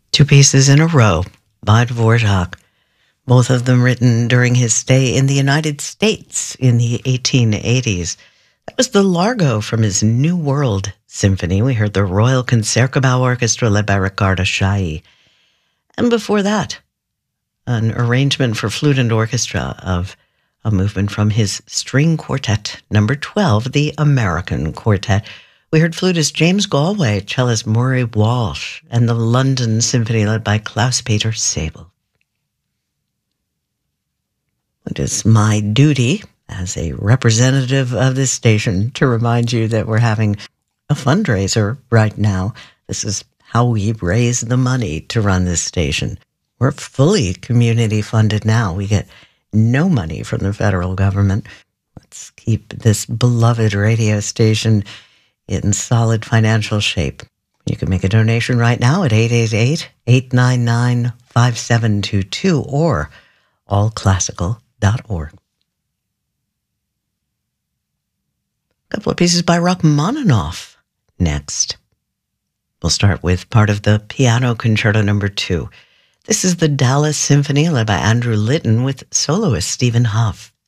Two pieces in a row by Dvorak, both of them written during his stay in the United States in the 1880s. That was the Largo from his New World Symphony. We heard the Royal Concertgebouw Orchestra led by Riccardo Chailly. And before that, an arrangement for flute and orchestra of a movement from his string quartet, number 12, the American Quartet. We heard flutist James Galway, cellist Murray Walsh, and the London Symphony led by Klaus-Peter Sabel. It is my duty as a representative of this station to remind you that we're having a fundraiser right now. This is how we raise the money to run this station. We're fully community funded now. We get no money from the federal government. Let's keep this beloved radio station in solid financial shape. You can make a donation right now at 888-899-5722 or allclassical.org. A couple of pieces by Rachmaninoff next. We'll start with part of the Piano Concerto No. 2. This is the Dallas Symphony led by Andrew Litton with soloist Stephen Huff.